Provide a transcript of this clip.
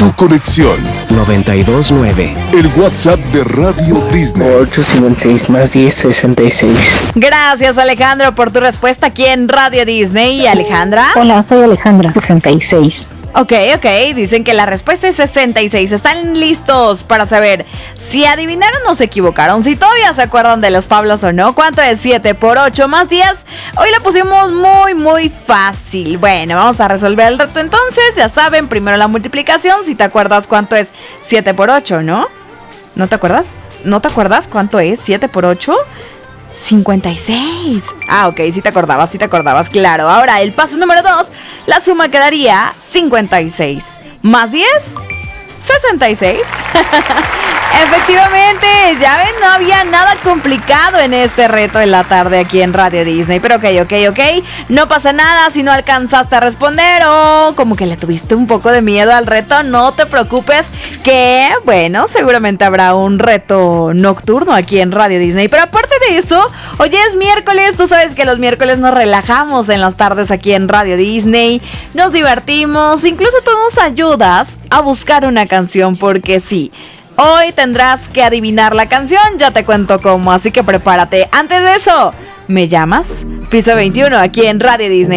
Tu conexión. 92.9. El WhatsApp de Radio Disney. 856 más 10, 66. Gracias, Alejandro, por tu respuesta aquí en Radio Disney. ¿Y Alejandra? Hola, soy Alejandra, 66. Ok, dicen que la respuesta es 66. ¿Están listos para saber si adivinaron o se equivocaron? Si todavía se acuerdan de las tablas o no. ¿Cuánto es 7 por 8 más 10? Hoy la pusimos muy fácil. Bueno, vamos a resolver el reto entonces. Ya saben, primero la multiplicación. Si te acuerdas cuánto es 7 por 8, ¿no? ¿No te acuerdas? ¿No te acuerdas cuánto es 7 por 8? 56. Ah, ok, sí te acordabas, claro. Ahora, el paso número 2, la suma quedaría 56. Más 10, 66. Efectivamente, ya ven, no había nada complicado en este reto de la tarde aquí en Radio Disney. Pero ok, no pasa nada si no alcanzaste a responder o como que le tuviste un poco de miedo al reto. No te preocupes que, bueno, seguramente habrá un reto nocturno aquí en Radio Disney. Pero aparte de eso, hoy es miércoles. Tú sabes que los miércoles nos relajamos en las tardes aquí en Radio Disney. Nos divertimos, incluso tú nos ayudas a buscar una canción porque sí. Hoy tendrás que adivinar la canción, ya te cuento cómo, así que prepárate. Antes de eso, ¿me llamas? Piso 21 aquí en Radio Disney.